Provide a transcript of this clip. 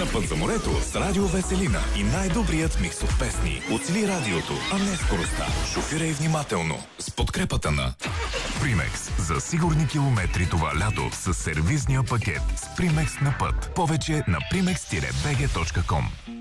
На път за морето с Радио Веселина и най-добрият микс от песни. Оцели радиото, а не скоростта. Шофирай внимателно с подкрепата на Примекс. За сигурни километри това лято с сервизния пакет с Примекс на път. Повече на primex-bg.com.